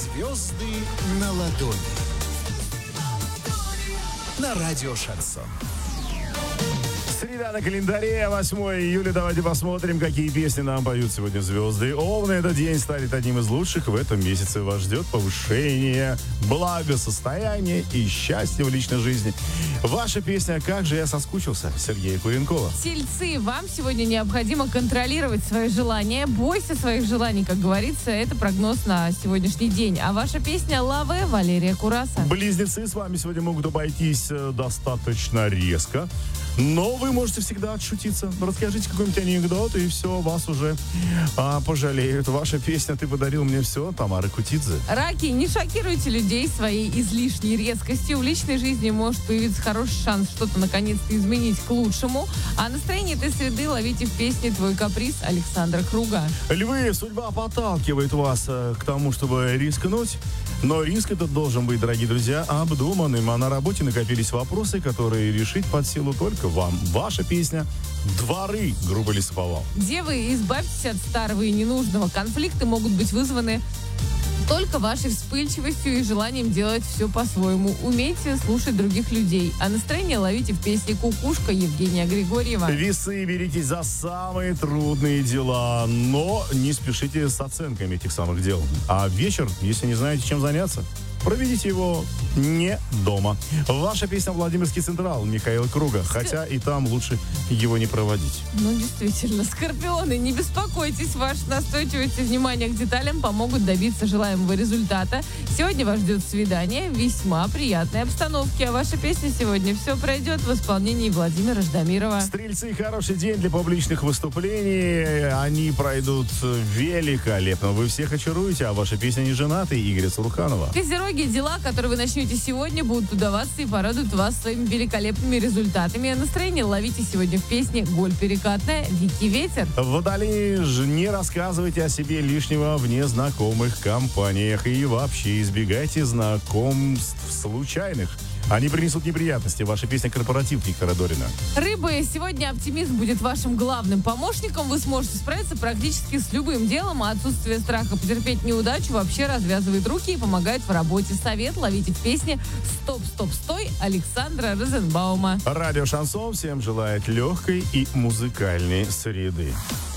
Звезды на ладони. На радио Шансон. Среда на календаре, 8 июля. Давайте посмотрим, какие песни нам поют сегодня звезды. Овны, этот день станет одним из лучших. В этом месяце вас ждет повышение благосостояния и счастья в личной жизни. Ваша песня «Как же я соскучился» Сергея Куренкова. Тельцы, вам сегодня необходимо контролировать свои желания. Бойся своих желаний, как говорится. Это прогноз на сегодняшний день. А ваша песня «Лаве» Валерия Кураса. Близнецы, с вами сегодня могут обойтись достаточно резко. Но вы можете всегда отшутиться. Расскажите какой-нибудь анекдот, и все, вас уже пожалеют. Ваша песня «Ты подарил мне все» Тамары Кутидзе. Раки, не шокируйте людей своей излишней резкостью. В личной жизни может появиться хороший шанс что-то наконец-то изменить к лучшему. А настроение этой среды ловите в песне «Твой каприз» Александра Круга. Львы, судьба подталкивает вас к тому, чтобы рискнуть. Но риск этот должен быть, дорогие друзья, обдуманным. А на работе накопились вопросы, которые решить под силу только вам. Ваша песня «Дворы» группы Лесоповал. Девы, избавьтесь от старого и ненужного. Конфликты могут быть вызваны только вашей вспыльчивостью и желанием делать все по-своему. Умейте слушать других людей. А настроение ловите в песне «Кукушка» Евгения Григорьева. Весы, беритесь за самые трудные дела, но не спешите с оценками этих самых дел. А вечер, если не знаете, чем заняться, проведите его не дома. Ваша песня «Владимирский Централ» Михаила Круга, хотя и там лучше его не проводить. Ну, действительно, скорпионы, не беспокойтесь, ваша настойчивость и внимание к деталям помогут добиться желаемого результата. Сегодня вас ждет свидание в весьма приятной обстановке, а ваша песня сегодня «Все пройдет» в исполнении Владимира Ждамирова. Стрельцы, хороший день для публичных выступлений. Они пройдут великолепно. Вы всех очаруете, а ваша песня «Не женатый» Игоря Сурханова. Козероги, дела, которые вы начнете сегодня, будут удаваться и порадуют вас своими великолепными результатами. Настроение ловите сегодня в песне «Голь перекатная» Вики Ветер. Водолеи, не рассказывайте о себе лишнего в незнакомых компаниях и вообще избегайте знакомств случайных. Они принесут неприятности. Ваша песня «Корпоратив» Виктора Дорина. Рыбы, сегодня оптимизм будет вашим главным помощником. Вы сможете справиться практически с любым делом, а отсутствие страха потерпеть неудачу вообще развязывает руки и помогает в работе. Совет ловите в песне «Стоп, стоп, стой» Александра Розенбаума. Радио Шансон всем желает легкой и музыкальной среды.